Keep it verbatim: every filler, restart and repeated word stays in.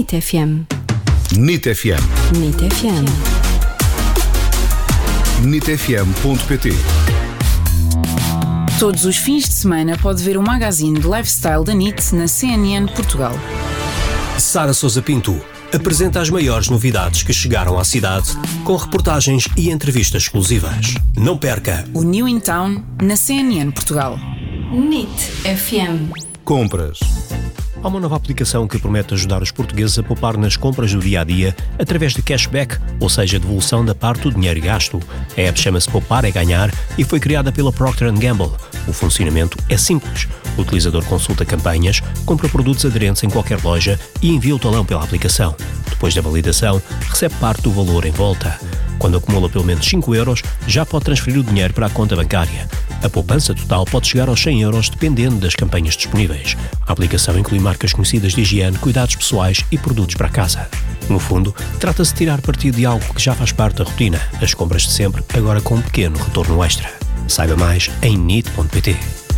NIT F M. NIT F M. NIT F M. NIT F M ponto P T. Todos os fins de semana pode ver o magazine de lifestyle da NIT na C N N Portugal. Sara Sousa Pinto apresenta as maiores novidades que chegaram à cidade, com reportagens e entrevistas exclusivas. Não perca o New in Town na C N N Portugal. NIT F M. Compras. Há uma nova aplicação que promete ajudar os portugueses a poupar nas compras do dia-a-dia através de cashback, ou seja, devolução da parte do dinheiro gasto. A app chama-se Poupar é Ganhar e foi criada pela Procter and Gamble. O funcionamento é simples. O utilizador consulta campanhas, compra produtos aderentes em qualquer loja e envia o talão pela aplicação. Depois da validação, recebe parte do valor em volta. Quando acumula pelo menos cinco euros, já pode transferir o dinheiro para a conta bancária. A poupança total pode chegar aos cem euros dependendo das campanhas disponíveis. A aplicação inclui marcas conhecidas de higiene, cuidados pessoais e produtos para casa. No fundo, trata-se de tirar partido de algo que já faz parte da rotina, as compras de sempre, agora com um pequeno retorno extra. Saiba mais em N I T ponto P T.